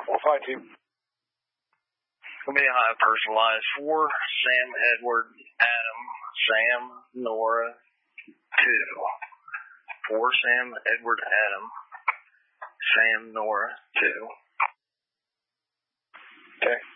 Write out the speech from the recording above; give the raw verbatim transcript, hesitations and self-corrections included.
four five two. It'll be a high personalized. Four, Sam, Edward, Adam, Sam, Nora, two. Four, Sam, Edward, Adam, Sam, Nora, two. Okay.